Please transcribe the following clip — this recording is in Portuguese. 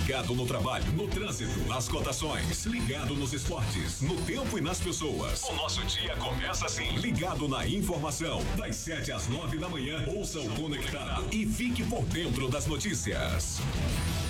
Ligado no trabalho, no trânsito, nas cotações. Ligado nos esportes, no tempo e nas pessoas. O nosso dia começa assim. Ligado na informação. Das 7 às 9 da manhã, ouça o Conectado e fique por dentro das notícias.